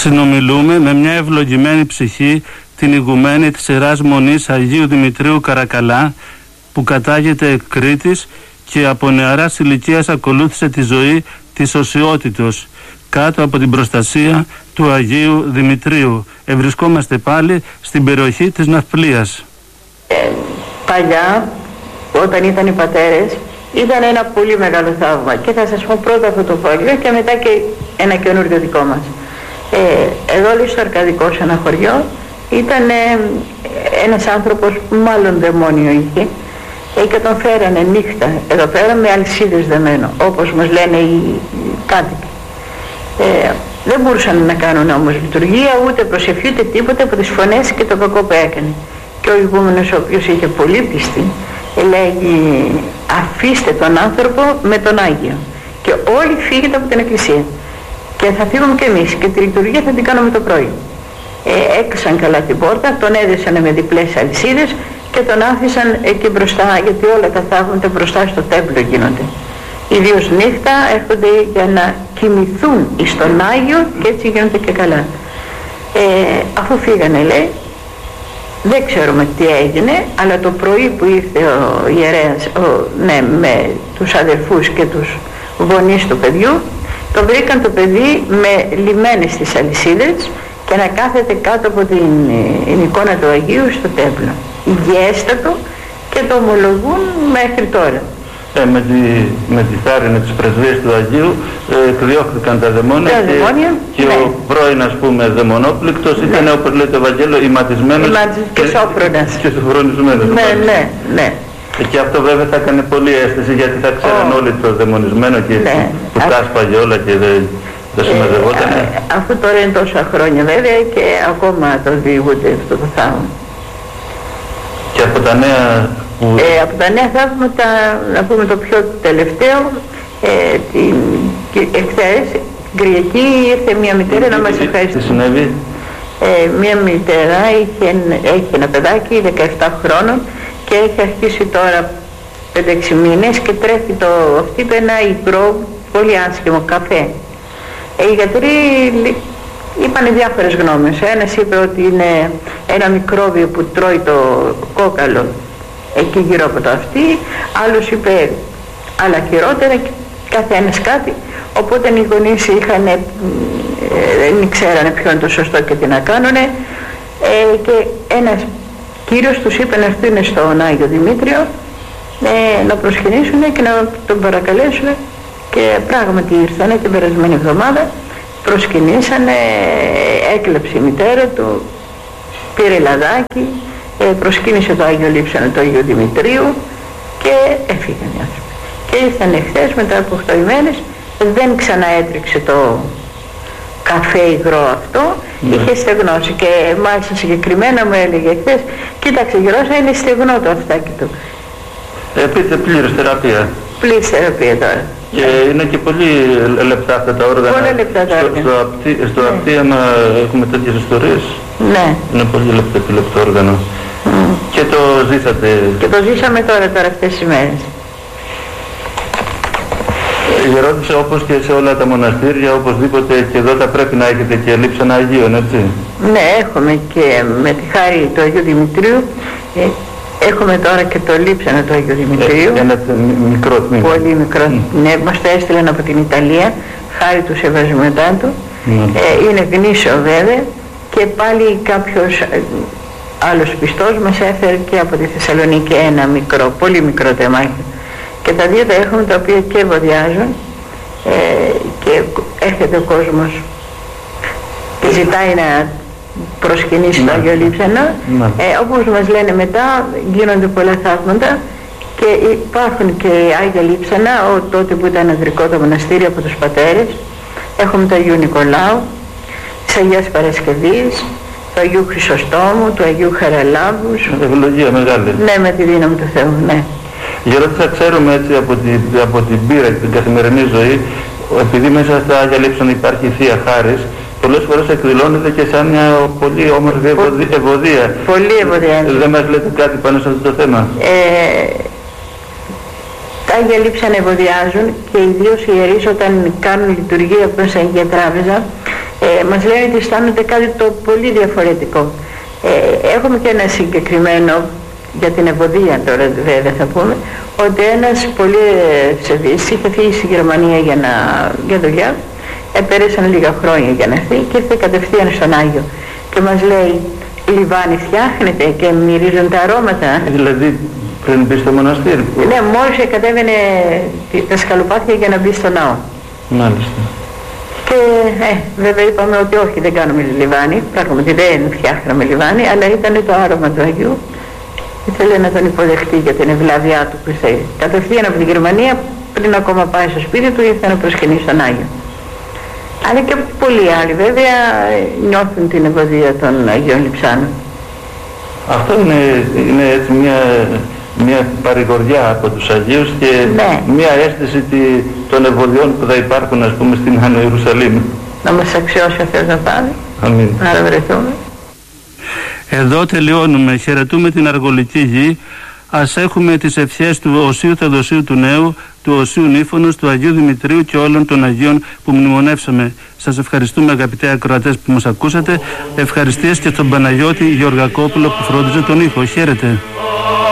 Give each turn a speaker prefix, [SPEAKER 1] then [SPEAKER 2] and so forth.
[SPEAKER 1] συνομιλούμε με μια ευλογημένη ψυχή, την ηγουμένη της Ιεράς Μονής Αγίου Δημητρίου Καρακαλά, που κατάγεται εκ Κρήτης και από νεαράς ηλικίας ακολούθησε τη ζωή της οσιότητος κάτω από την προστασία του Αγίου Δημητρίου. Ευρισκόμαστε πάλι στην περιοχή της Ναυπλίας.
[SPEAKER 2] Παλιά, όταν ήταν οι πατέρες, ήταν ένα πολύ μεγάλο θαύμα, και θα σας πω πρώτα αυτό το φόλιο και μετά και ένα καινούργιο δικό μας. Εδώ λέει στο Αρκαδικό, σε ένα χωριό, ήταν ένας άνθρωπος που μάλλον δαιμόνιο είχε, και τον φέρανε νύχτα εδώ πέρα με αλυσίδες δεμένο, όπως μας λένε οι κάτοικοι. Δεν μπορούσαν να κάνουν όμως λειτουργία, ούτε προσευχή, ούτε τίποτα από τις φωνές και το κακό που έκανε. Και ο ηγούμενος, ο οποίος είχε πολύ πίστη, λέγει αφήστε τον άνθρωπο με τον Άγιο και όλοι φύγετε από την εκκλησία και θα φύγουμε και εμείς και τη λειτουργία θα την κάνουμε το πρωί. Έκλεισαν καλά την πόρτα, τον έδεσαν με διπλές αλυσίδες και τον άφησαν εκεί μπροστά, γιατί όλα τα θαύματα μπροστά στο τέμπλο γίνονται. Ιδίως νύχτα έρχονται για να κοιμηθούν εις τον Άγιο και έτσι γίνονται και καλά. Αφού φύγανε, λέει, δεν ξέρουμε τι έγινε, αλλά το πρωί που ήρθε ο ιερέας με τους αδερφούς και τους γονείς του παιδιού, το βρήκαν το παιδί με λυμμένες τις αλυσίδες και να κάθεται κάτω από την εικόνα του Αγίου στο τέμπλο. Υγιέστατο, και το ομολογούν μέχρι τώρα.
[SPEAKER 1] Με τη θάρρυνη της πρεσβείας του Αγίου εκδιώχθηκαν τα δαιμόνια και
[SPEAKER 2] ναι.
[SPEAKER 1] Ο πρώην, ας πούμε, δαιμονόπληκτος ήταν, όπως λέει το Ευαγγέλιο, ηματισμένος
[SPEAKER 2] και σόφρονας
[SPEAKER 1] και σοφρονισμένος.
[SPEAKER 2] Ναι.
[SPEAKER 1] Και αυτό βέβαια θα έκανε πολύ αίσθηση, γιατί θα ξέραν όλοι το δαιμονισμένο και που τα άσπαγε όλα και δεν συμμαζευόταν.
[SPEAKER 2] Αυτό τώρα είναι τόσα χρόνια βέβαια και ακόμα το διηγούνται αυτό το θαύμα.
[SPEAKER 1] Και από τα νέα
[SPEAKER 2] από τα νέα θαύματα, να πούμε το πιο τελευταίο, εχθές, την Κυριακή, ήρθε μια μητέρα να μας ευχαριστήσει.
[SPEAKER 1] Τι συνέβη?
[SPEAKER 2] Μια μητέρα έχει ένα παιδάκι 17 χρόνων και έχει αρχίσει τώρα 5-6 μήνες και τρέχει αυτή το ένα υγρό, πολύ άσχημο καφέ. Οι γιατροί είπανε διάφορες γνώμες. Ένας είπε ότι είναι ένα μικρόβιο που τρώει το κόκαλο εκεί γύρω από το αυτί, άλλος είπε άλλα χειρότερα, καθένας κάτι. Οπότε οι γονείς δεν ξέρανε ποιο είναι το σωστό και τι να κάνουνε, και ένας κύριος τους είπε να έρθουν στον Άγιο Δημήτριο να προσκυνήσουν και να τον παρακαλέσουν, και πράγματι ήρθανε την περασμένη εβδομάδα, προσκυνήσανε, έκλεψε η μητέρα του, πήρε λαδάκι, προσκύνησε το Άγιο Λείψανο του Αγίου Δημητρίου και έφυγαν οι άνθρωποι. Και ήρθαν χθες μετά από 8 ημέρες, δεν ξαναέτρεξε το καφέ υγρό αυτό, είχε στεγνώσει, και μάλιστα συγκεκριμένα μου έλεγε χθες, κοίταξε Γερόσα, είναι στεγνό το αυτάκι του.
[SPEAKER 1] Πείτε πλήρως θεραπεία.
[SPEAKER 2] Πλήρως θεραπεία τώρα.
[SPEAKER 1] Και είναι και πολύ λεπτά αυτά τα όργανα.
[SPEAKER 2] Πολύ λεπτά τα όργανα.
[SPEAKER 1] Στο απτίαμα έχουμε τέτοιες ιστορίες.
[SPEAKER 2] Ναι. Είναι
[SPEAKER 1] πολύ λεπτό όργανο. Και το ζήσατε.
[SPEAKER 2] Και το ζήσαμε τώρα αυτές τις ημέρες.
[SPEAKER 1] Η ερώτηση, όπως και σε όλα τα μοναστήρια, οπωσδήποτε και εδώ θα πρέπει να έχετε και λείψανα Αγίων, έτσι?
[SPEAKER 2] Ναι, έχουμε, και με τη χάρη του Αγίου Δημητρίου έχουμε τώρα και το λείψανο του Αγίου Δημητρίου.
[SPEAKER 1] Ένα μικρό τμήμα.
[SPEAKER 2] Πολύ μικρό. Ναι, μας το έστειλαν από την Ιταλία, χάρη του σεβασμιωτά του. Είναι γνήσιο βέβαια, και πάλι κάποιος άλλος πιστός μας έφερε και από τη Θεσσαλονίκη ένα μικρό, πολύ μικρό τεμάχιο. Και τα δύο τα έχουμε, τα οποία και ευωδιάζουν, και έρχεται ο κόσμος και ζητάει να προσκυνήσει το Άγιο Λείψανο. Όπως μας λένε μετά, γίνονται πολλά θαύματα και υπάρχουν και Άγια Λείψανα τότε που ήταν ανδρικό το μοναστήρι από τους πατέρες. Έχουμε του Αγίου Νικολάου, της Αγίας Παρασκευής, του Αγίου Χρυσοστόμου, του Αγίου Χαραλάμπους.
[SPEAKER 1] Ευλογία μεγάλη.
[SPEAKER 2] Ναι, με τη δύναμη του Θεού, ναι.
[SPEAKER 1] Γερόντισσα, θα ξέρουμε έτσι από την πείρα και την καθημερινή ζωή, επειδή μέσα στα Άγια Λείψανα υπάρχει η Θεία Χάρις, πολλές φορές εκδηλώνεται και σαν μια πολύ όμορφη ευωδία.
[SPEAKER 2] Πολύ ευωδία.
[SPEAKER 1] Δεν μας λέτε κάτι πάνω σε αυτό το θέμα?
[SPEAKER 2] Τα Άγια Λείψανα ευωδιάζουν, και ιδίως οι ιερείς όταν κάνουν λειτουργία προς Αγία Τράπεζα, Μας λένε ότι αισθάνονται κάτι το πολύ διαφορετικό. Έχουμε και ένα συγκεκριμένο για την ευωδία τώρα βέβαια θα πούμε, ότι ένας πολύ σεβής είχε φύγει στη Γερμανία για δουλειά, πέρασαν λίγα χρόνια για να έρθει και ήρθε κατευθείαν στον Άγιο και μας λέει λιβάνι φτιάχνεται και μυρίζουν τα αρώματα.
[SPEAKER 1] Δηλαδή πριν μπει στο μοναστήρι.
[SPEAKER 2] Ναι, μόλις κατέβαινε τα σκαλοπάτια για να μπει στο ναό.
[SPEAKER 1] Μάλιστα.
[SPEAKER 2] Και βέβαια είπαμε ότι όχι, δεν κάνουμε λιβάνι, πράγματι δεν φτιάχναμε λιβάνι, αλλά ήταν το άρωμα του Αγίου. Ήθελε να τον υποδεχτεί για την ευλάβειά του που ήρθε κατευθείαν από την Γερμανία, πριν ακόμα πάει στο σπίτι του ήρθε να προσκυνήσει τον Άγιο. Αλλά και πολλοί άλλοι βέβαια νιώθουν την ευωδία των Αγίων Λειψάνων.
[SPEAKER 1] Αυτό είναι έτσι μια παρηγοριά από τους Αγίους και
[SPEAKER 2] ναι,
[SPEAKER 1] μια αίσθηση των ευωδιών που θα υπάρχουν ας πούμε στην Άνω Ιερουσαλήμ.
[SPEAKER 2] Να μας αξιώσει ο Θεός να πάμε.
[SPEAKER 1] Αμήν.
[SPEAKER 2] Να βρεθούμε.
[SPEAKER 1] Εδώ τελειώνουμε. Χαιρετούμε την Αργολική Γη. Ας έχουμε τις ευχές του Οσίου Θεοδοσίου του Νέου, του Οσίου Νύφωνος, του Αγίου Δημητρίου και όλων των Αγίων που μνημονεύσαμε. Σας ευχαριστούμε αγαπητέ ακροατές που μας ακούσατε. Ευχαριστίες και στον Παναγιώτη Γεωργακόπουλο που φρόντιζε τον ήχο. Χαίρετε.